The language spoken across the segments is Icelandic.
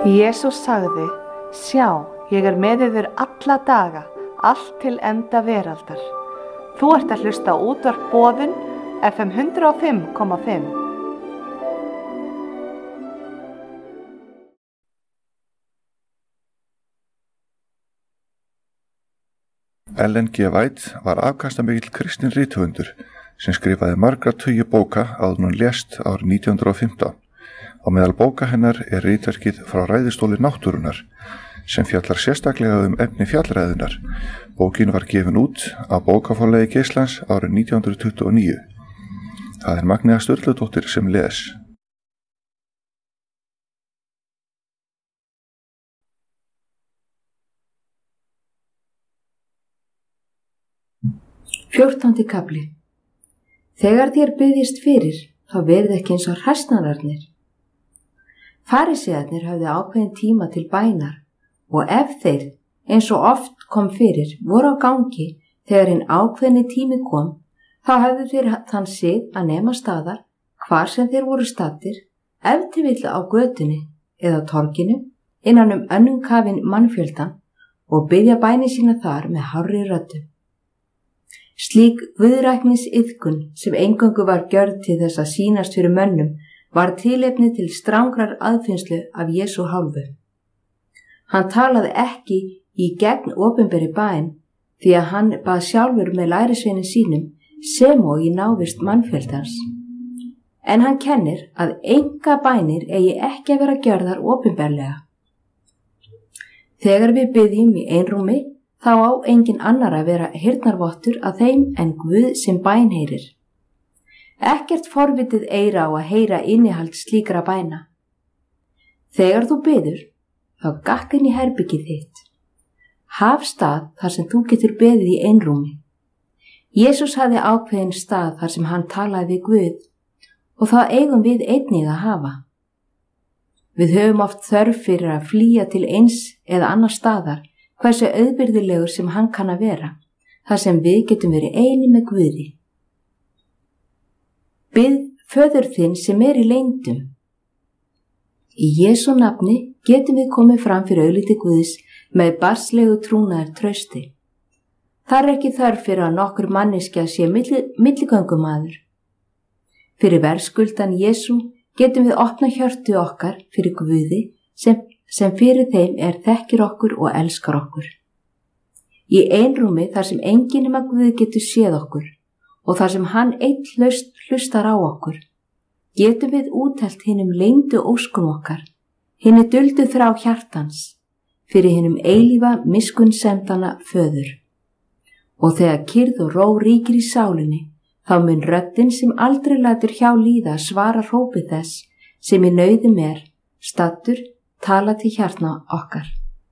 Jesús sagði: Sjá, ég er með yður alla daga, allt til enda veraldar. Þú ert að hlusta á útvarp Boðun, FM 105,5. Ellen G. White var afkastamikill kristinn rithöfundur sem skrifaði margra tugi bóka áður en hún lést árið 1915. Á meðal bóka hennar er ritverkið Frá ræðustóli náttúrunnar sem fjallar sérstaklega efni fjallræðunnar. Bókin var gefin út á bókaforlagi Geislands árið 1929. Það er Magnea Sturludóttir sem les. Fjórtándi kafli. Þegar þér biðjist fyrir, þá verið ekki eins og hræsnararnir. Farísearnir höfðu ákveðin tíma til bænar og ef þeir, eins og oft kom fyrir, voru á gangi þegar hinn ákveðni tími kom, þá höfðu þeir þann sig að nema staðar hvar sem þeir voru staddir, ef til vill á götunni eða torginu, innan önnum kafin mannfjöldan og biðja bæni sína þar með hárri röddu. Slík guðræknis iðkun sem eingöngu var gjörð til þess að sýnast fyrir mönnum var tilefni til strangrar aðfinnslu af Jesú hálfu. Hann talaði ekki í gegn opinberri bæn því að hann bað sjálfur með lærisveinum sínum sem og í návist mannfjöldans. En hann kennir að enga bænir eigi ekki að vera gjörðar opinberlega. Þegar við biðjum í einrúmi, þá á engin annar að vera heyrnarvottur að þeim en Guð sem bænheyrir. Ekkert forvitið eyra á að heyra innihald slíkra bæna. Þegar þú biður, þá gakk inn í herbergið þitt. Haf stað þar sem þú getur beðið í einrúmi. Jesús hafði ákveðin stað þar sem hann talaði við Guð og það eigum við einnig að hafa. Við höfum oft þörf fyrir að flýja til eins eða annar staðar, hversu auðbyrðilegur sem hann kann að vera, þar sem við getum verið eini með Guði. Bið föður þinn sem er í leyndum. Í Jesú nafni getum við komið fram fyrir augliti Guðs með barnslegu trúnaðar trausti. Það er ekki þörf fyrir að nokkur manneskja sé milligöngumaður. Fyrir verðskuldan Jesú getum við opna hjörtu okkar fyrir Guði sem fyrir þeim þekkir okkur og elskar okkur. Í einrúmi þar sem enginn nema Guð getur séð okkur og þar sem hann einn hlustar á okkur, getum við úttelt hinum leyndu óskum okkar, hinni duldu þrá hjartans, fyrir hinum eilífa miskunnsemdana föður. Og þegar kyrrð og ró ríkir í sálinni, þá mun röddin sem aldrei lætur hjá líða svara hrópi þess sem í nauðum staddur tala til hjartna okkar.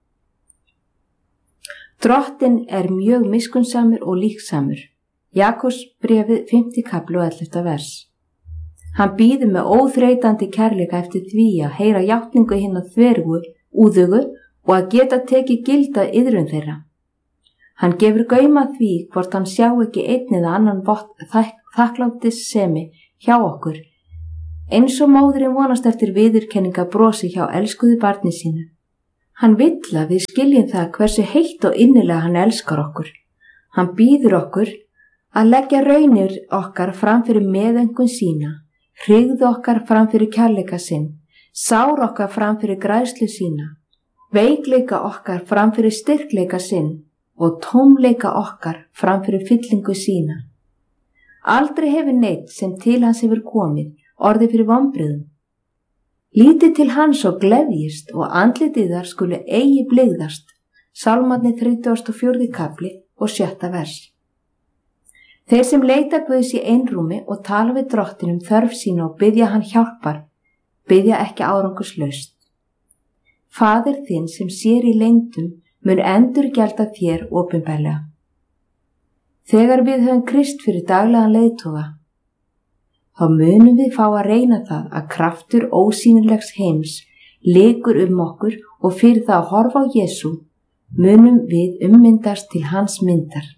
Drottinn mjög miskunnsamur og líksamur. Jakobs bréfið 5. kafli og 11. vers. Hann býður með óþreytandi kærleika eftir því að heyra játningu hinna þvergu, úðugu og að geta tekið gilda iðrun þeirra. Hann gefur gauma því hvort hann sjá ekki einn eða annan vott þakklátis semi hjá okkur, eins og móðurinn vonast eftir viðurkenninga brosi hjá elskuðu barni sínu. Hann vill að við skiljum það hversu heitt og innilega hann elskar okkur. Hann býður okkur að leggja raunir okkar fram fyrir meðöngun sína, hryggð okkar fram fyrir kærleika sinn, sár okkar fram fyrir græðslu sína, veikleika okkar fram fyrir styrkleika sinn og tómleika okkar fram fyrir fyllingu sína. Aldrei hefur neitt sem til hans hefur komið orðið fyrir vonbrigðum. Lítið til hans og gleðjist og andlitið þar skulu eigi blygðast. Sálmarnir 34. kafli og 7. vers. Þeir sem leita Guðs í einrúmi og tala við drottin þörf sína og biðja hann hjálpar, biðja ekki árangurslaust. Faðir þinn sem sér í leyndum mun endurgjalda þér opinberlega. Þegar við höfum Krist fyrir daglegan leiðtoga, þá munum við fá að reyna það að kraftur ósýnilegs heims leikur okkur og fyrir það að horfa á Jesú munum við ummyndast til hans myndar.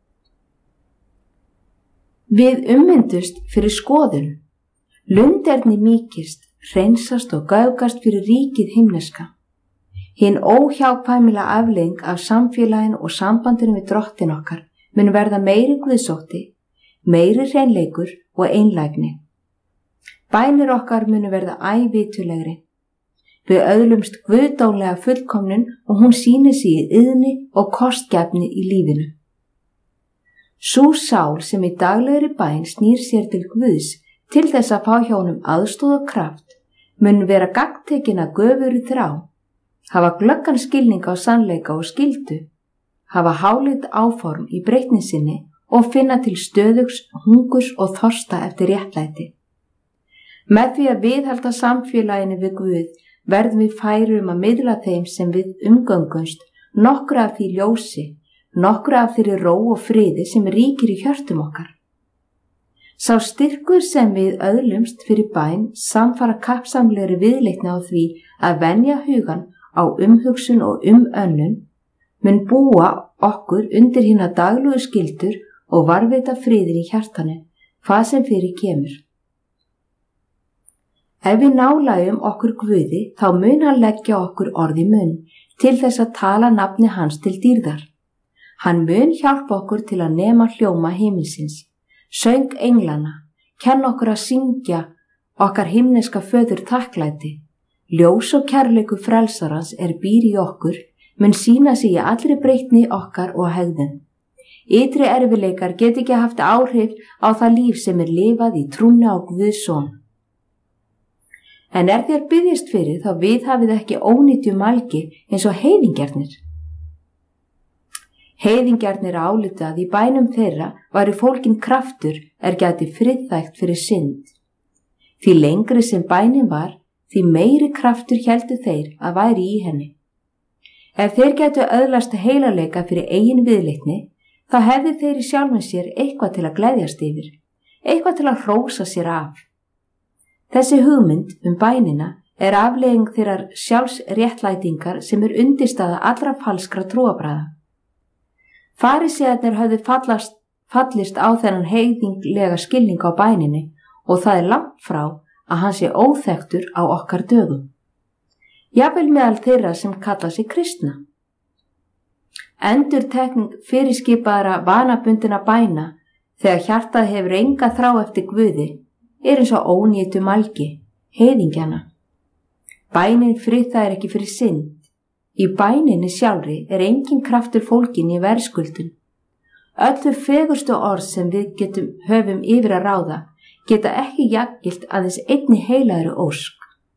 Við ummyndust fyrir skoðun. Lunderni mýkist, hreinsast og gaugast fyrir ríkið himneska. Hinn óhjákvæmilega afleiðing af samfélaginu og sambandinu við drottin okkar mun verða meiri guðsótti, meiri hreinleikur og einlægni. Bænir okkar munu verða ævitulegri. Við öðlumst guðdómlega fullkomnun og hún sýnir sig í iðni og kostgæfni í lífinu. Sú sál sem í daglegri bæn snýr sér til Guðs til þess að fá hjá honum aðstoð og kraft mun vera gagntekin að göfugri þrá, hafa glöggan skilning á sannleika og skyldu, hafa hálit áform í breytni sinni og finna til stöðugs, hungurs og þorsta eftir réttlæti. Með því að viðhalda samfélaginu við Guð verðum við færir að miðla þeim sem við umgöngumst nokkru af því ljósi, nokkru af þeirri ró og friði sem ríkir í hjörtum okkar. Sá styrkur sem við öðlumst fyrir bæn samfara kappsamlegri viðleitni á því að venja hugan á umhugsun og önnun mun búa okkur undir hina daglugu skyldur og varðveita friðin í hjartanu, hvað sem fyrir kemur. Ef við nálægjum okkur Guði, þá mun hann leggja okkur orð í munn til þess að tala nafni hans til dýrðar. Hann mun hjálpa okkur til að nema hljóma himilsins, söng englana, kenna okkur að syngja okkar himneska föður þakklæti. Ljós og kærleiku frelsarans býr í okkur, mun sýna sig í allri breytni okkar og hegðun. Ytri erfileikar get ekki haft áhrif á það líf sem lifað í trúnni á Guðs son. En þér biðjast fyrir þá viðhafið ekki ónýtju mælgi eins og heiðingjarnir. Heiðingjarnir álítu að í bænum þeirra væri fólginn kraftur gæti friðþægt fyrir synd. Því lengri sem bænin var, því meiri kraftur héldu þeir að væri í henni. Ef þeir gætu öðlast heilagleika fyrir eigin viðleitni, þá hefði þeir í sjálfum sér eitthvað til að gleðjast yfir, eitthvað til að hrósa sér af. Þessi hugmynd bænina afleiðing þeirrar sjálfsréttlætingar sem undirstaða allra falskra trúarbragða. Farísearnir höfðu fallist á þennan heiðinglega skilning á bæninni og það langt frá að hann sé óþekktur á okkar dögum. Jafnvel meðal þeirra sem kalla sig kristna. Endurtekning fyrirskipaðra vanabundinna bæna þegar hjartað hefur enga þrá eftir Guði eins og ónýtu mælgi, heiðingjana. Bænin friðþægir ekki fyrir synd. Í bæninni sjálfri engin kraftur fólginn í verðskuldun. Öll þau fegurstu orð sem við höfum yfir að ráða geta ekki jafngilt aðeins einni heilagri ósk.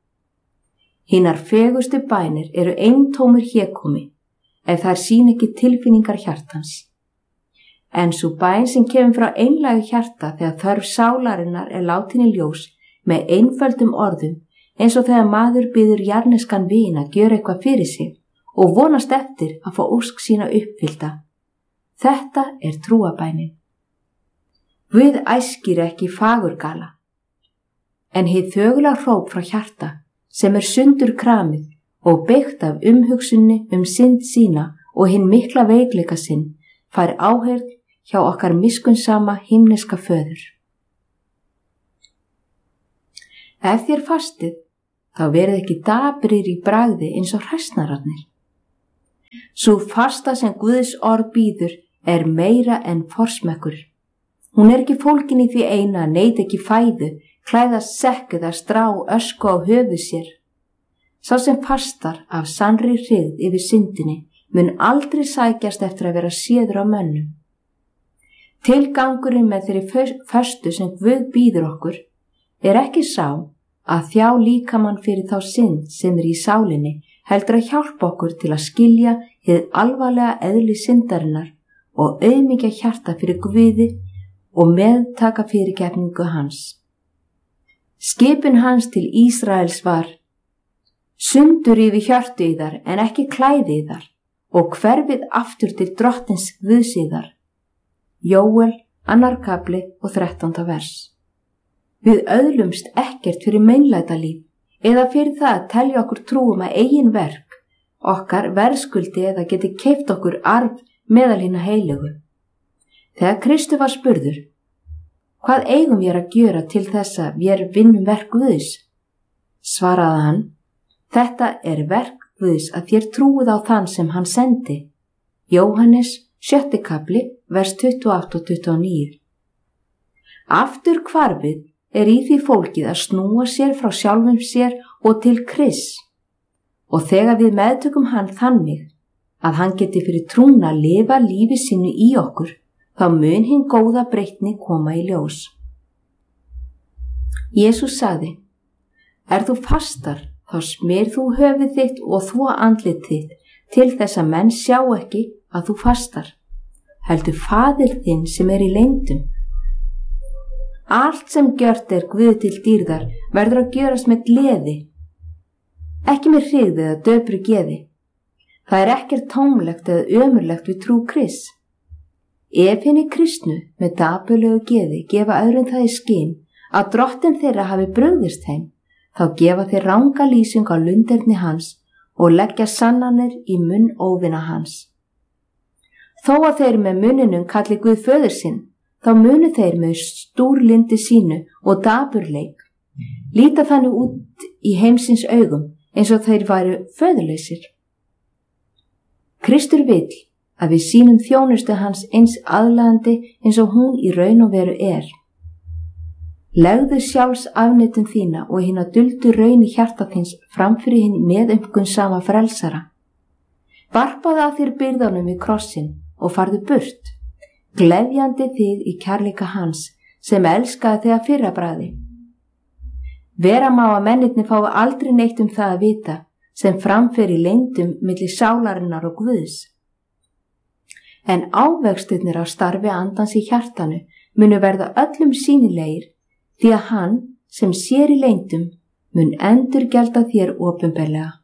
Hinar fegurstu bænir eintómur hégómi ef þær sýna ekki tilfinningar hjartans. En sú bæn sem kemur frá einlægu hjarta þegar þörf sálarinnar látin í ljós með einföldum orðum eins og þegar maður biður jarðneskan vin að gjöra eitthvað fyrir sig og vonast eftir að fá ósk sína uppfyllta. Þetta trúabænin. Guð æskir ekki fagurgala, en hið þögula hróp frá hjarta sem sundur kramið og beygt af umhugsunni synd sína og hinn mikla veikleika sinn fær áheyrn hjá okkar miskunnsama himneska föður. Ef þér fastið, þá verið ekki daprir í bragði eins og hræsnararnir. Sú fasta sem Guðs orð býður meira en forsmekkur. Hún ekki fólgin í því eina að neita ekki fæðu, klæðast sekk eða strá ösku á höfuð sér. Sá sem fastar af sannri hryggð yfir syndinni mun aldrei sækjast eftir að vera séður á mönnum. Tilgangurinn með þeirri föstu sem Guð býður okkur ekki sá að þjá líkamann fyrir þá synd sem í sálinni, heldur að hjálpa okkur til að skilja hið alvarlega eðli syndarinnar og auðmýkja hjarta fyrir Guði og meðtaka fyrirgefningu hans. Skipun hans til Ísraels var: sundur yfir hjörtu yðar en ekki klæði yðar og hverfið aftur til drottins Guðs yðar. Jóel, 2. kafli og 13. vers. Við öðlumst ekkert fyrir meinlætalíf eða fyrir það að telja okkur trúum að eigin verk, okkar verðskuldi eða geti keypt okkur arf meðal hinna heilögu. Þegar Kristi var spurður: hvað eigum við að gjöra til þess að við vinnum verk Guðs? Svaraði hann: þetta verk Guðs að þér trúið á þann sem hann sendi. Jóhannes 7. kapli, vers 28 og 29. Aftur hvarfið í því fólkið að snúa sér frá sjálfum sér og til Krists. Og þegar við meðtökum hann þannig að hann geti fyrir trúna að lifa lífi sínu í okkur, þá mun hinn góða breytni koma í ljós. Jesús sagði: þú fastar, þá smyr þú höfuð þitt og þvo andlit þitt til þess að menn sjá ekki að þú fastar, heldur Faðir þinn sem í leyndum. Allt sem gjört Guði til dýrðar verður að gjörast með gleði, ekki með hryggð eða döpru geði. Það ekkert tómlegt eða ömurlegt við trú Krists. Ef hinni kristnu með dapurlegu geði gefa öðrum það í skyn að drottin þeirra hafi brugðist þeim, þá gefa þeir ranga lýsing á lunderni hans og leggja sannanir í munn óvina hans. Þó að þeir með munninum kalli Guð föður sinn, þá munu þeir með stúrlyndi sínu og dapurleik líta þannig út í heimsins augum eins og þeir væru föðurlausir. Kristur vill að við sýnum þjónustu hans eins aðlaðandi eins og hún í raun og veru er. Legðu sjálfs afneitun þína og hina duldu raun í hjarta þíns framfyrir hinn meðumkunnsama frelsara. Varpaðu að þér byrðunum við krossin og farðu burt, gleðjandi þig í kærleika hans sem elskaði þig að fyrrabragði. Vera má að mennirnir fái aldrei neitt það að vita sem framfyrir leyndum milli sálarinnar og Guðs. En ávextirnir á starfi andans í hjartanu munu verða öllum sýnilegir, því að hann sem sér í leyndum mun endurgjalda þér opinberlega.